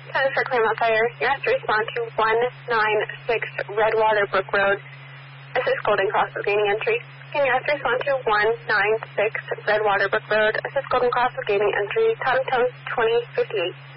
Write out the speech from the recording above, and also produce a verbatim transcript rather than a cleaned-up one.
Center for Claremont Fire. You have to respond to one nine six Redwater Brook Road. Assist Golden Cross with gaining entry. Can you have to respond to one nine six Redwater Brook Road? Assist Golden Cross with gaining entry. Tom Tom twenty fifty-eight.